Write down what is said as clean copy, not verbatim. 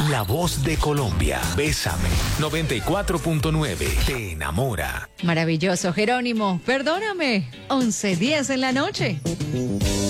La voz de Colombia. Bésame. 94.9. Te enamora. Maravilloso, Jerónimo. Perdóname. 11:10 en la noche.